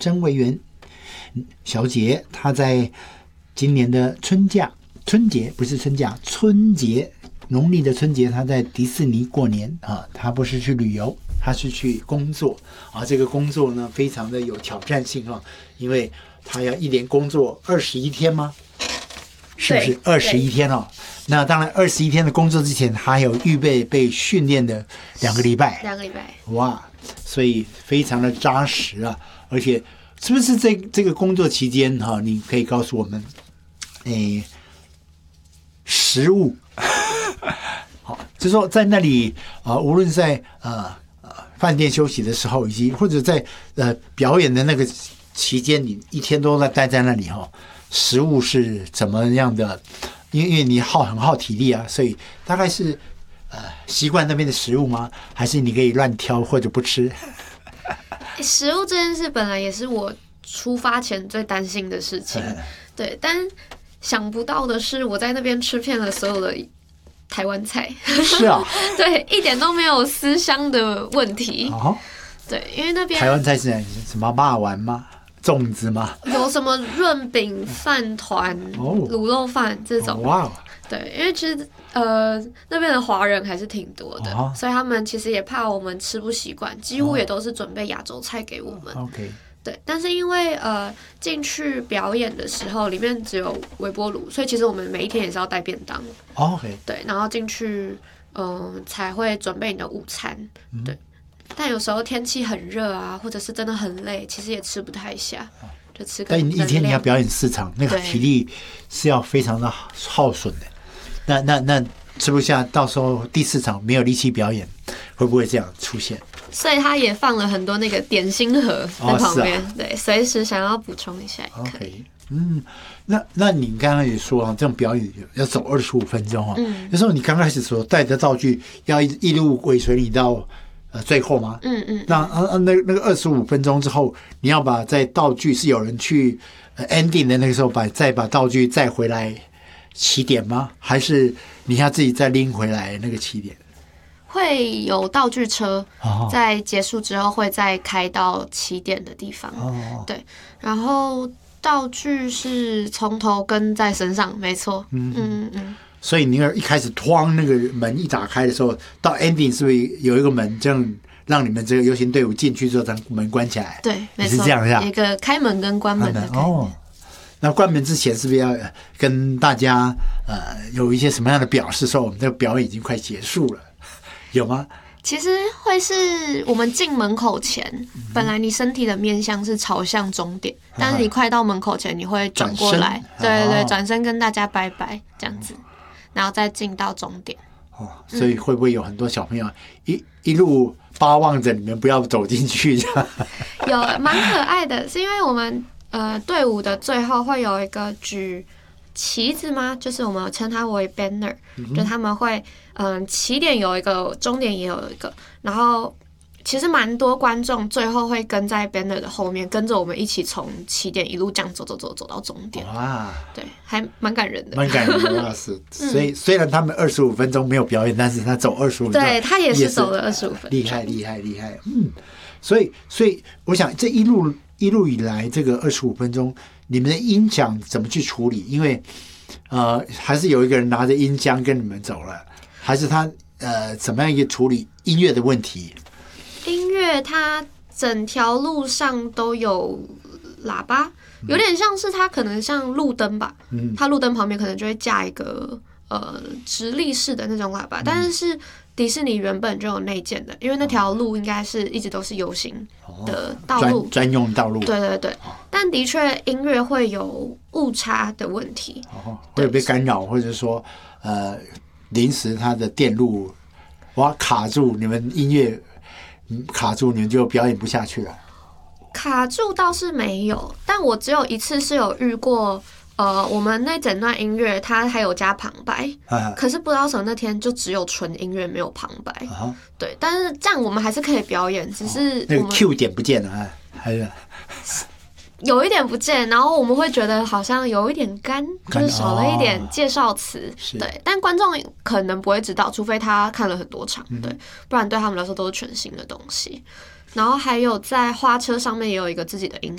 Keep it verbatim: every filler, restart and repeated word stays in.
曾维园小姐，她在今年的春假春节不是春假春节农历的春节，她在迪士尼过年啊，她不是去旅游，她是去工作啊。这个工作呢非常的有挑战性啊，因为她要一连工作二十一天吗？是不是二十一天哦？那当然，二十一天的工作之前，还有预备被训练的两个礼拜， 两个礼拜， 哇！所以非常的扎实啊，而且是不是这这个工作期间哈、啊，你可以告诉我们，诶，食物，好，就是说在那里啊，无论在呃呃饭店休息的时候，以及或者在呃表演的那个期间，你一天都在待在那里哈、哦，食物是怎么样的？因为因为你耗很耗体力啊，所以大概是呃习惯那边的食物吗？还是你可以乱挑或者不吃？ 食物这件事本来也是我出发前最担心的事情，对，但想不到的是，我在那边吃遍了所有的台湾菜， 是啊， 对，一点都没有思乡的问题。 哦， 对，因为那边台湾菜是什么霸丸吗？粽子吗？ 有什么润饼、饭团、 哦、 卤肉饭这种。 哦、哇， 对，因为其实呃那边的华人还是挺多的， 哦、 所以他们其实也怕我们吃不习惯，几乎也都是准备亚洲菜给我们。 哦、OK。 对，但是因为呃进去表演的时候，里面只有微波炉，所以其实我们每一天也是要带便当。 OK。 对，然后进去嗯、呃、才会准备你的午餐。嗯、对。但有时候天气很热啊，或者是真的很累，其实也吃不太下，就吃个。 但一天你要表演四场，那个体力是要非常的耗损的。那那那吃不下，到时候第四场没有力气表演，会不会这样出现？ 所以他也放了很多那个点心盒在旁边， 哦啊、 对，随时想要补充一下也可以。 Okay. 嗯，那那你刚刚也说啊，这种表演要走二十五分钟啊，嗯，有时候你刚开始所带的道具要一一路尾随你到。呃，最后吗？ 嗯嗯。 那呃那那个二十五分钟之后，你要把在道具是有人去、呃、ending 的那个时候把再把道具再回来起点吗？还是你要自己再拎回来那个起点？ 会有道具车，在结束之后会再开到起点的地方。 哦， 对，然后道具是从头跟在身上，没错。嗯嗯嗯。 所以你一开始哐那个门一打开的时候，到 ending 是不是有一个门，这样让你们这个游行队伍进去之后，将门关起来？ 对，没错， 是这样是吧？ 一个开门跟关门的概念。 哦，那关门之前是不是要跟大家呃有一些什么样的表示，说我们这个表演已经快结束了，有吗？ 其实会是我们进门口前，嗯、本来你身体的面向是朝向终点，嗯、但是你快到门口前，你会转过来，对对对，转身跟大家拜拜这样子。然后再进到终点， 哦，所以会不会有很多小朋友一一路巴望着你们不要走进去？ 有蛮可爱的，是因为我们呃队伍的最后会有一个举旗子吗？就是我们称它为 banner，、嗯、就他们会嗯、呃、起点有一个，终点也有一个，然后。其实蛮多观众最后会跟在 banner 的后面，跟着我们一起从起点一路这样走走走走到终点。 哇， 对，还蛮感人的， 蛮感人的，那是。所以虽然他们二十五分钟没有表演，但是他走二十五分钟， 对他也是走了二十五分钟， 厉害厉害厉害。嗯，所以所以我想这一路一路以来，这个二十五分钟，你们的音响怎么去处理？因为呃，还是有一个人拿着音箱跟你们走了，还是他呃怎么样一个处理音乐的问题？ 音乐它整条路上都有喇叭，有点像是它可能像路灯吧，嗯、它路灯旁边可能就会架一个呃直立式的那种喇叭，嗯、但是是迪士尼原本就有内建的，因为那条路应该是一直都是游行的道路， 专、哦、用道路。 对对对，哦、但的确音乐会有误差的问题， 哦、会有被干扰，或者说呃临时它的电路哇卡住，你们音乐。卡住，你们就表演不下去了。 卡住倒是没有，但我只有一次是有遇过，呃，我们那整段音乐它还有加旁白，啊、可是不知道什么那天就只有纯音乐没有旁白。啊、对，但是这样我们还是可以表演，只是、哦、 那个 Q 点不见了，啊、还是有一点不见，然后我们会觉得好像有一点干，就是少了一点介绍词，哦、对。但观众可能不会知道，除非他看了很多场，嗯、对，不然对他们来说都是全新的东西。然后还有在花车上面也有一个自己的音